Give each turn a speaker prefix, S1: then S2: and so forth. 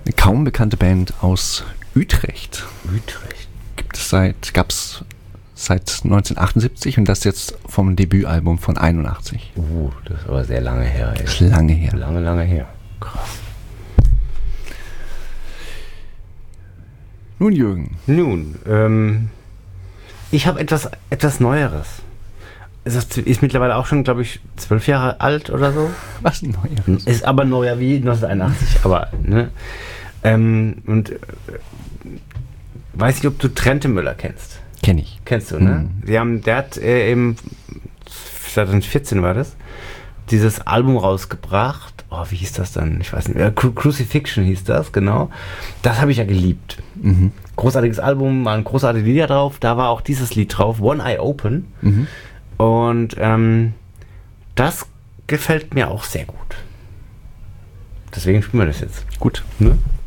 S1: Eine kaum bekannte Band aus Utrecht.
S2: Utrecht.
S1: Gab's seit 1978 und das jetzt vom Debütalbum von 81.
S2: Das ist aber sehr lange her. Ey.
S1: Das ist lange her.
S2: Lange her. Krass.
S1: Nun, Jürgen.
S2: Ich habe etwas Neueres. Es ist mittlerweile auch schon, glaube ich, 12 Jahre alt oder so.
S1: Was Neueres?
S2: Ist aber neuer wie 1981. Aber, ne? Weiß nicht, ob du Trentemüller kennst.
S1: Kenn ich.
S2: Kennst du, ne? Der hat eben 2014 war das, dieses Album rausgebracht. Oh, wie hieß das dann? Ich weiß nicht. Crucifixion hieß das, genau. Das habe ich ja geliebt.
S1: Mhm.
S2: Großartiges Album, waren großartige Lieder drauf. Da war auch dieses Lied drauf, One Eye Open.
S1: Mhm.
S2: Und das gefällt mir auch sehr gut. Deswegen spielen wir das jetzt.
S1: Gut.
S2: Ne?